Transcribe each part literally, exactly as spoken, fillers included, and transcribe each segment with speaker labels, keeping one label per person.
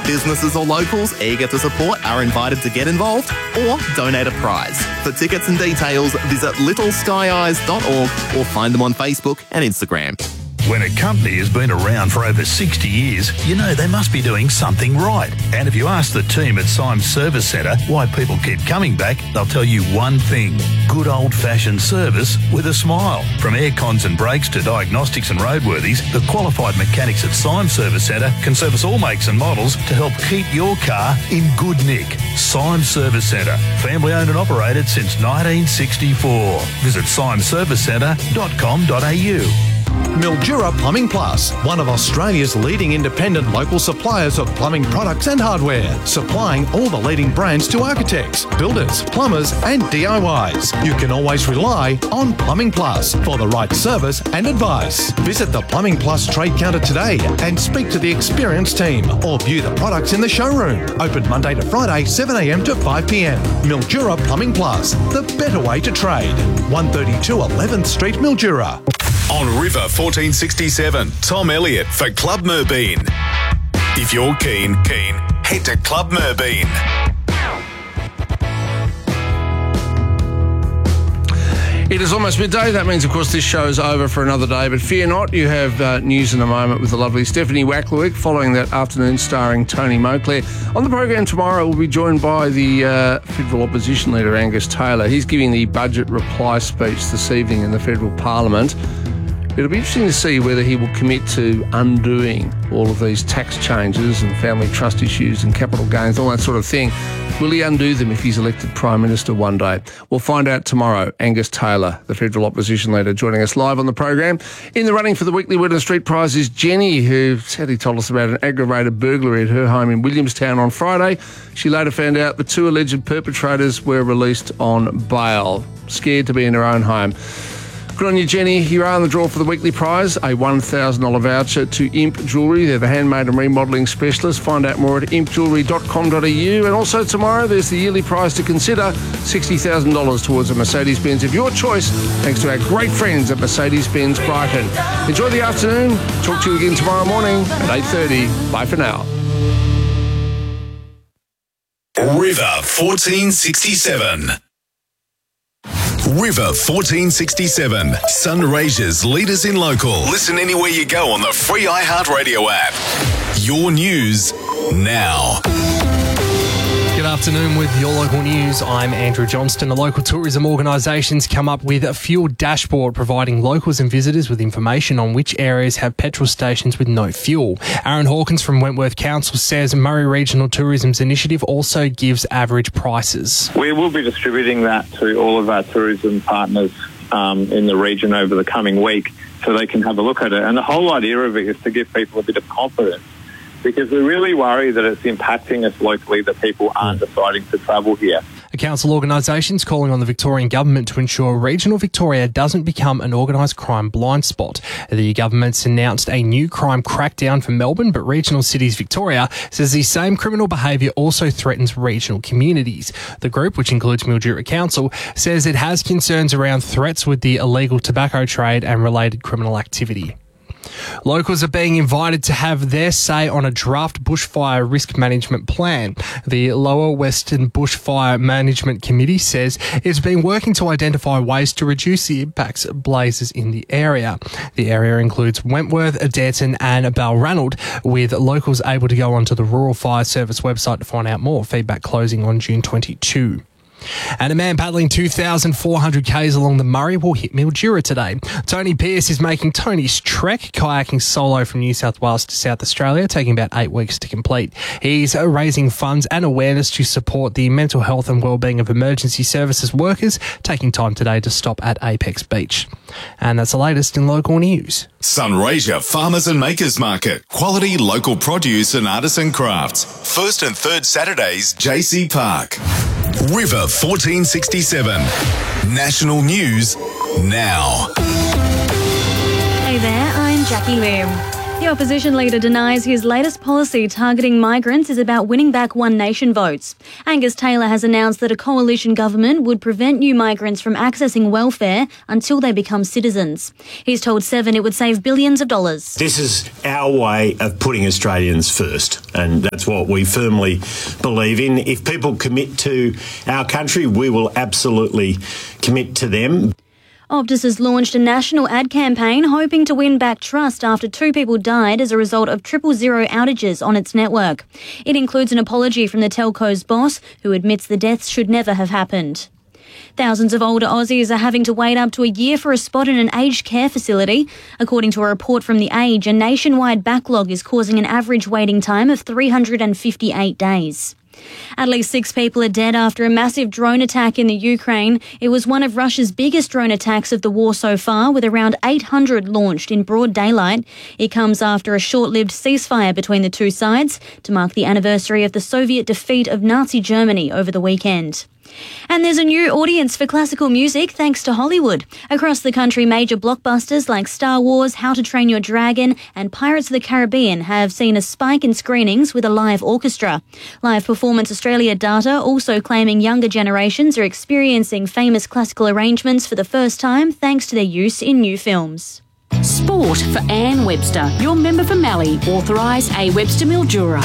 Speaker 1: Businesses or locals eager to support are invited to get involved or donate a prize. For tickets and details, visit little sky eyes dot org or find them on Facebook and Instagram.
Speaker 2: When a company has been around for over sixty years, you know they must be doing something right. And if you ask the team at Symes Service Centre why people keep coming back, they'll tell you one thing: good old-fashioned service with a smile. From air cons and brakes to diagnostics and roadworthies, the qualified mechanics at Symes Service Centre can service all makes and models to help keep your car in good nick. Symes Service Centre, family owned and operated since nineteen sixty-four. Visit symes service centre dot com dot a u.
Speaker 3: Mildura Plumbing Plus, one of Australia's leading independent local suppliers of plumbing products and hardware, supplying all the leading brands to architects, builders, plumbers and D I Ys. You can always rely on Plumbing Plus for the right service and advice. Visit the Plumbing Plus trade counter today and speak to the experienced team or view the products in the showroom. Open Monday to Friday, seven a m to five p m. Mildura Plumbing Plus, the better way to trade. one thirty-two eleventh Street, Mildura.
Speaker 4: On River fourteen sixty-seven, Tom Elliott for Club Merbeen. If you're keen, keen, head to Club Merbeen.
Speaker 5: It is almost midday. That means, of course, this show is over for another day. But fear not, you have uh, news in a moment with the lovely Stephanie Wacklewick following that afternoon starring Tony Moclair. On the program tomorrow, we'll be joined by the uh, federal opposition leader, Angus Taylor. He's giving the budget reply speech this evening in the federal parliament. It'll be interesting to see whether he will commit to undoing all of these tax changes and family trust issues and capital gains, all that sort of thing. Will he undo them if he's elected Prime Minister one day? We'll find out tomorrow. Angus Taylor, the federal opposition leader, joining us live on the program. In the running for the weekly Word on the Street prize is Jenny, who sadly told us about an aggravated burglary at her home in Williamstown on Friday. She later found out the two alleged perpetrators were released on bail, scared to be in her own home. Good on you, Jenny. You are in the draw for the weekly prize, a one thousand dollars voucher to Imp Jewellery. They're the handmade and remodelling specialist. Find out more at imp jewellery dot com dot a u. And also tomorrow, there's the yearly prize to consider, sixty thousand dollars towards a Mercedes-Benz of your choice, thanks to our great friends at Mercedes-Benz Brighton. Enjoy the afternoon. Talk to you again tomorrow morning at eight thirty. Bye for now.
Speaker 4: River fourteen sixty-seven. River fourteen sixty-seven, Sunraysia's leaders in local. Listen anywhere you go on the free iHeartRadio app. Your news now.
Speaker 6: Good afternoon with your local news. I'm Andrew Johnston. The local tourism organisations come up with a fuel dashboard providing locals and visitors with information on which areas have petrol stations with no fuel. Aaron Hawkins from Wentworth Council says Murray Regional Tourism's initiative also gives average prices.
Speaker 7: We will be distributing that to all of our tourism partners um, in the region over the coming week so they can have a look at it. And the whole idea of it is to give people a bit of confidence, because we really worry that it's impacting us locally, that people aren't deciding to travel here.
Speaker 6: A council organisation is calling on the Victorian Government to ensure regional Victoria doesn't become an organised crime blind spot. The government's announced a new crime crackdown for Melbourne, but Regional Cities Victoria says the same criminal behaviour also threatens regional communities. The group, which includes Mildura Council, says it has concerns around threats with the illegal tobacco trade and related criminal activity. Locals are being invited to have their say on a draft bushfire risk management plan. The Lower Western Bushfire Management Committee says it's been working to identify ways to reduce the impacts of blazes in the area. The area includes Wentworth, Aderton and Balranald, with locals able to go onto the Rural Fire Service website to find out more. Feedback closing on June twenty-second. And a man paddling two thousand four hundred kays along the Murray will hit Mildura today. Tony Pearce is making Tony's trek, kayaking solo from New South Wales to South Australia, taking about eight weeks to complete. He's raising funds and awareness to support the mental health and wellbeing of emergency services workers, taking time today to stop at Apex Beach. And that's the latest in local news.
Speaker 4: Sunraysia Farmers and Makers Market. Quality local produce and artisan crafts. First and third Saturdays, J C Park. River fourteen sixty-seven. National news now.
Speaker 8: Hey there, I'm Jackie Lamb. The opposition leader denies his latest policy targeting migrants is about winning back One Nation votes. Angus Taylor has announced that a coalition government would prevent new migrants from accessing welfare until they become citizens. He's told Seven it would save billions of dollars.
Speaker 9: This is our way of putting Australians first, and that's what we firmly believe in. If people commit to our country, we will absolutely commit to them.
Speaker 8: Optus has launched a national ad campaign hoping to win back trust after two people died as a result of triple zero outages on its network. It includes an apology from the telco's boss, who admits the deaths should never have happened. Thousands of older Aussies are having to wait up to a year for a spot in an aged care facility. According to a report from The Age, a nationwide backlog is causing an average waiting time of three hundred fifty-eight days. At least six people are dead after a massive drone attack in the Ukraine. It was one of Russia's biggest drone attacks of the war so far, with around eight hundred launched in broad daylight. It comes after a short-lived ceasefire between the two sides to mark the anniversary of the Soviet defeat of Nazi Germany over the weekend. And there's a new audience for classical music thanks to Hollywood. Across the country, major blockbusters like Star Wars, How to Train Your Dragon and Pirates of the Caribbean have seen a spike in screenings with a live orchestra. Live Performance Australia data also claiming younger generations are experiencing famous classical arrangements for the first time thanks to their use in new films.
Speaker 10: Sport for Anne Webster, your member for Mallee, authorise A Webster Mildura.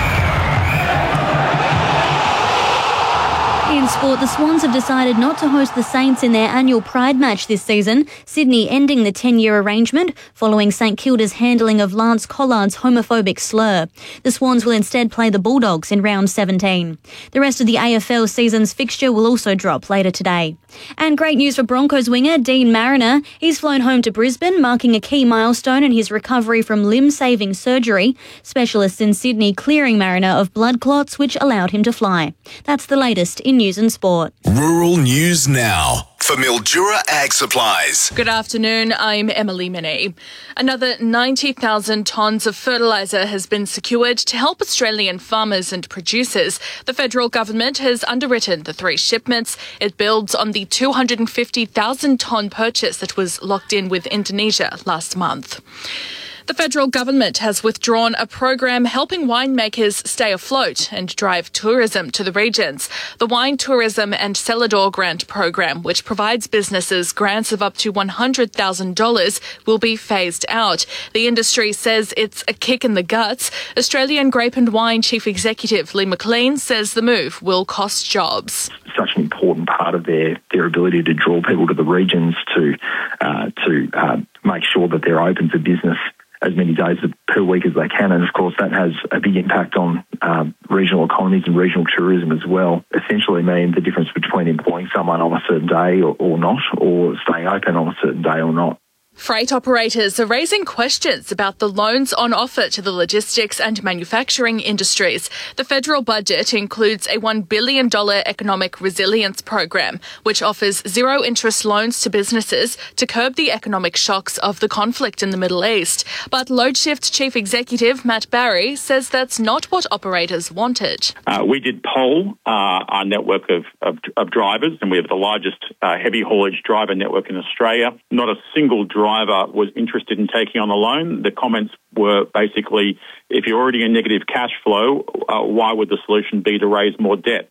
Speaker 8: In sport, the Swans have decided not to host the Saints in their annual Pride match this season, Sydney ending the ten-year arrangement following St Kilda's handling of Lance Collard's homophobic slur. The Swans will instead play the Bulldogs in round seventeen. The rest of the A F L season's fixture will also drop later today. And great news for Broncos winger Dean Mariner. He's flown home to Brisbane, marking a key milestone in his recovery from limb-saving surgery. Specialists in Sydney clearing Mariner of blood clots, which allowed him to fly. That's the latest in news and sport.
Speaker 4: Rural News Now for Mildura Ag Supplies.
Speaker 11: Good afternoon, I'm Emily Minney. Another ninety thousand tonnes of fertiliser has been secured to help Australian farmers and producers. The federal government has underwritten the three shipments. It builds on the two hundred fifty thousand tonne purchase that was locked in with Indonesia last month. The federal government has withdrawn a program helping winemakers stay afloat and drive tourism to the regions. The Wine Tourism and Celador Grant program, which provides businesses grants of up to one hundred thousand dollars, will be phased out. The industry says it's a kick in the guts. Australian Grape and Wine Chief Executive Lee McLean says the move will cost jobs.
Speaker 12: Such an important part of their, their ability to draw people to the regions, to, uh, to uh, make sure that they're open for business as many days per week as they can. And of course, that has a big impact on um, regional economies and regional tourism as well. Essentially mean the difference between employing someone on a certain day or, or not, or staying open on a certain day or not.
Speaker 11: Freight operators are raising questions about the loans on offer to the logistics and manufacturing industries. The federal budget includes a one billion dollars economic resilience program, which offers zero-interest loans to businesses to curb the economic shocks of the conflict in the Middle East. But LoadShift Chief Executive Matt Barry says that's not what operators wanted.
Speaker 13: Uh, we did poll uh, our network of, of, of drivers, and we have the largest uh, heavy haulage driver network in Australia. Not a single driver driver was interested in taking on a loan. The comments were basically, if you're already in negative cash flow, uh, why would the solution be to raise more debt?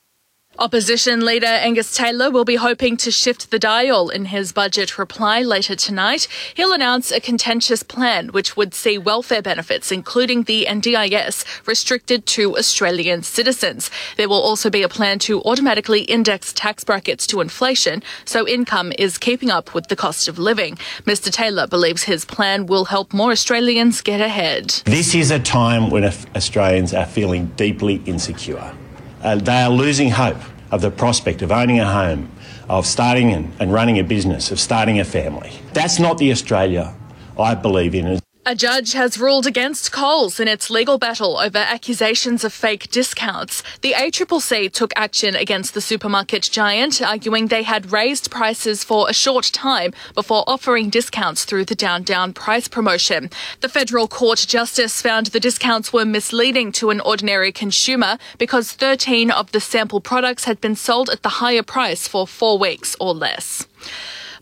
Speaker 11: Opposition leader Angus Taylor will be hoping to shift the dial in his budget reply later tonight. He'll announce a contentious plan which would see welfare benefits, including the N D I S, restricted to Australian citizens. There will also be a plan to automatically index tax brackets to inflation, so income is keeping up with the cost of living. Mister Taylor believes his plan will help more Australians get ahead.
Speaker 9: This is a time when Australians are feeling deeply insecure. Uh, they are losing hope of the prospect of owning a home, of starting and, and running a business, of starting a family. That's not the Australia I believe in.
Speaker 11: A judge has ruled against Coles in its legal battle over accusations of fake discounts. The A C C C took action against the supermarket giant, arguing they had raised prices for a short time before offering discounts through the Down Down price promotion. The federal court justice found the discounts were misleading to an ordinary consumer because thirteen of the sample products had been sold at the higher price for four weeks or less.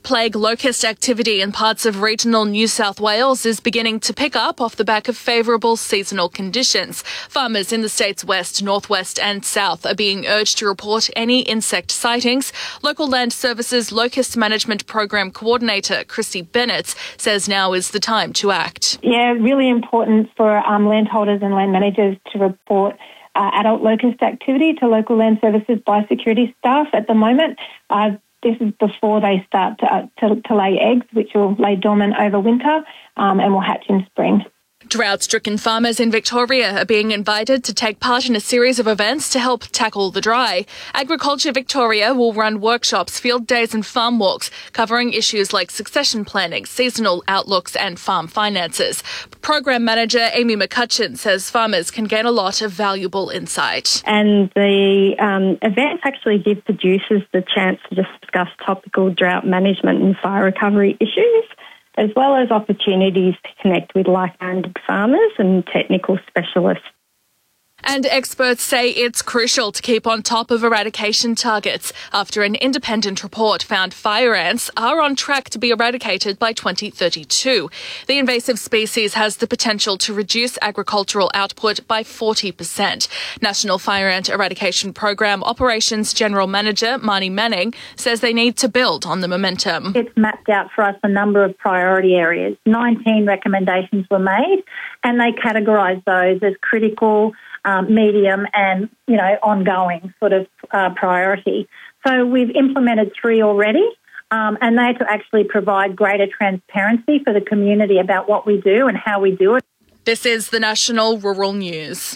Speaker 11: Plague locust activity in parts of regional New South Wales is beginning to pick up off the back of favourable seasonal conditions. Farmers in the state's west, northwest and south are being urged to report any insect sightings. Local Land Services Locust Management Program Coordinator Christy Bennett says now is the time to act.
Speaker 14: Yeah, really important for um, landholders and land managers to report uh, adult locust activity to local land services biosecurity staff at the moment. Uh, This is before they start to, uh, to, to lay eggs, which will lay dormant over winter um, and will hatch in spring.
Speaker 11: Drought-stricken farmers in Victoria are being invited to take part in a series of events to help tackle the dry. Agriculture Victoria will run workshops, field days and farm walks covering issues like succession planning, seasonal outlooks and farm finances. Program Manager Amy McCutcheon says farmers can gain a lot of valuable insight.
Speaker 15: And the um, events actually give producers the chance to discuss topical drought management and fire recovery issues, as well as opportunities to connect with like-minded farmers and technical specialists.
Speaker 11: And experts say it's crucial to keep on top of eradication targets after an independent report found fire ants are on track to be eradicated by twenty thirty-two. The invasive species has the potential to reduce agricultural output by forty percent. National Fire Ant Eradication Program Operations General Manager Marnie Manning says they need to build on the momentum.
Speaker 16: It's mapped out for us a number of priority areas. nineteen recommendations were made and they categorised those as critical, Um, medium and, you know, ongoing sort of uh, priority. So we've implemented three already, um, and they're to actually provide greater transparency for the community about what we do and how we do it.
Speaker 11: This is the National Rural News.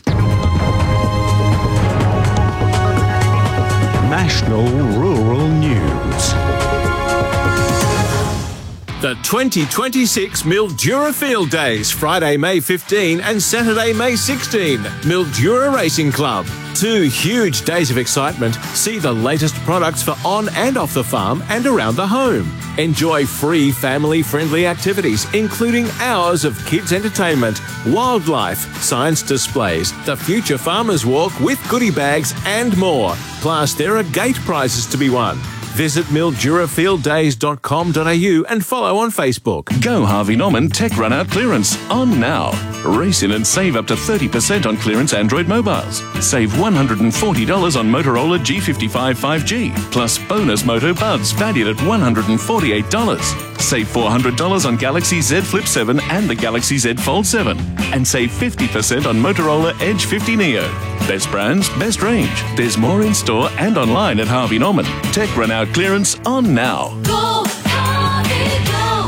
Speaker 17: National Rural News.
Speaker 18: The twenty twenty-six Mildura Field Days, Friday, May fifteenth and Saturday, May sixteenth. Mildura Racing Club. Two huge days of excitement. See the latest products for on and off the farm and around the home. Enjoy free family-friendly activities, including hours of kids' entertainment, wildlife, science displays, the Future Farmers Walk with goodie bags and more. Plus, there are gate prizes to be won. Visit mildura field days dot com dot a u and follow on Facebook.
Speaker 17: Go Harvey Norman Tech Run Out Clearance on now. Race in and save up to thirty percent on clearance Android mobiles. Save one hundred forty dollars on Motorola G fifty-five five G, plus bonus Moto Buds valued at one hundred forty-eight dollars. Save four hundred dollars on Galaxy Z Flip seven and the Galaxy Z Fold seven. And save fifty percent on Motorola Edge fifty Neo. Best brands, best range. There's more in store and online at Harvey Norman. Tech Run Out Clearance on now.
Speaker 10: Go, Harvey,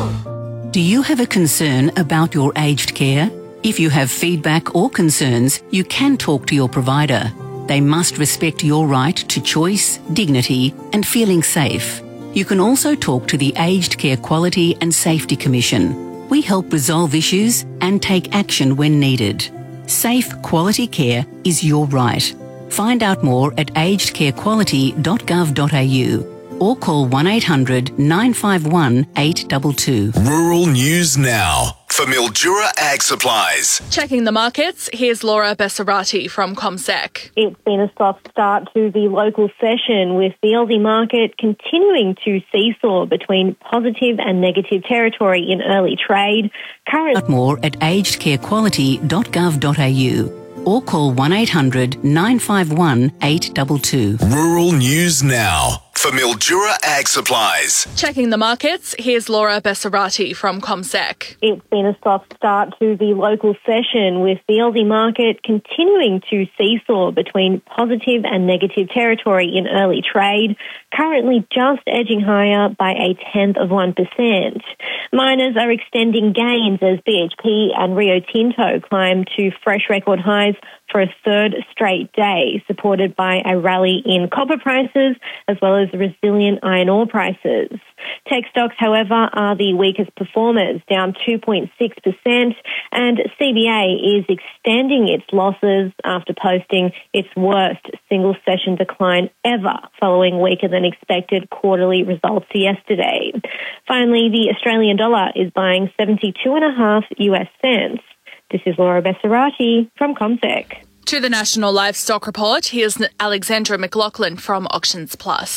Speaker 10: go! Do you have a concern about your aged care? If you have feedback or concerns, you can talk to your provider. They must respect your right to choice, dignity and feeling safe. You can also talk to the Aged Care Quality and Safety Commission. We help resolve issues and take action when needed. Safe quality care is your right. Find out more at aged care quality dot gov dot a u or call one eight hundred nine five one eight two two.
Speaker 4: Rural News Now for Mildura Ag Supplies.
Speaker 11: Checking the markets, here's Laura Bessarati from CommSec.
Speaker 14: It's been a soft start to the local session, with the Aussie market continuing to seesaw between positive and negative territory in early trade. Current
Speaker 10: more at aged care quality dot gov dot a u or call one eight hundred nine five one eight two two.
Speaker 4: Rural News Now for Mildura Ag Supplies.
Speaker 11: Checking the markets, here's Laura Bessarati from CommSec.
Speaker 14: It's been a soft start to the local session, with the Aussie market continuing to seesaw between positive and negative territory in early trade, currently just edging higher by a tenth of one percent. Miners are extending gains as B H P and Rio Tinto climb to fresh record highs for a third straight day, supported by a rally in copper prices as well as resilient iron ore prices. Tech stocks, however, are the weakest performers, down two point six percent, and C B A is extending its losses after posting its worst single session decline ever, following weaker than expected quarterly results yesterday. Finally, the Australian dollar is buying seventy-two and a half US cents. This is Laura Bessarati from CommSec.
Speaker 11: To the National Livestock Report, here's Alexandra McLaughlin from Auctions Plus.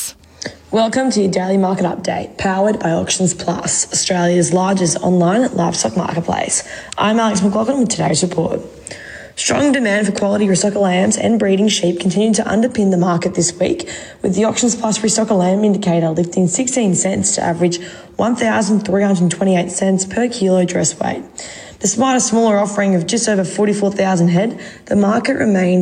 Speaker 19: Welcome to your daily market update, powered by Auctions Plus, Australia's largest online livestock marketplace. I'm Alex McLaughlin with today's report. Strong demand for quality restocker lambs and breeding sheep continued to underpin the market this week, with the Auctions Plus restocker lamb indicator lifting sixteen cents to average one thousand three hundred twenty-eight cents per kilo dress weight. Despite a smaller offering of just over forty-four thousand head, the market remained